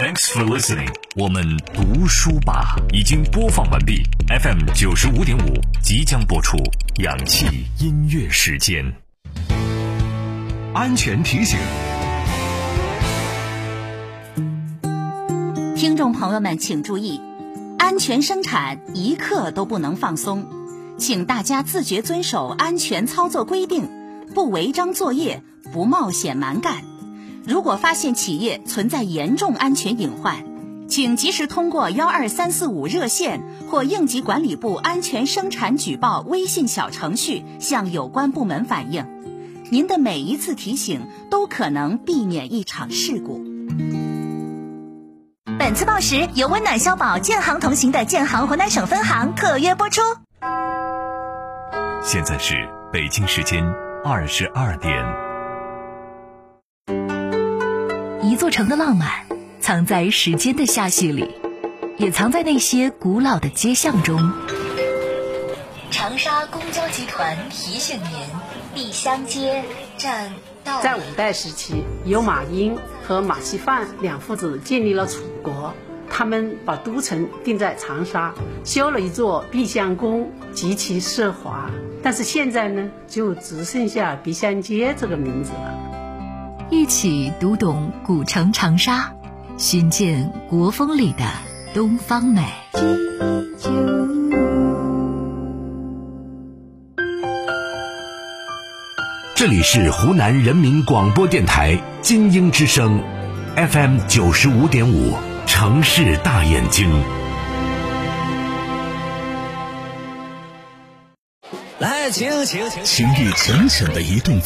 Thanks for listening。我们读书吧已经播放完毕 ，FM 95.5即将播出氧气音乐时间。 安全提醒， 听众朋友们请注意，安全生产一刻都不能放松，请大家自觉遵守安全操作规定，不违章作业，不冒险蛮干。如果发现企业存在严重安全隐患，请及时通过12345热线或应急管理部安全生产举报微信小程序向有关部门反映。您的每一次提醒都可能避免一场事故。 本次报时由温暖消保建行同行的建行湖南省分行特约播出。 现在是北京时间22点。 一座城的浪漫藏在时间的下序里，也藏在那些古老的街巷中。长沙公交集团提醒您，碧香街站到。 在五代时期，由马英和马锡范两父子建立了楚国，他们把都城定在长沙，修了一座碧香宫，极其奢华。但是现在呢，就只剩下碧香街这个名字了。 一起读懂古城长沙，寻见国风里的东方美。 这里是湖南人民广播电台金鹰之声 FM 95.5城市大眼睛。 来，请情意浅浅的一顿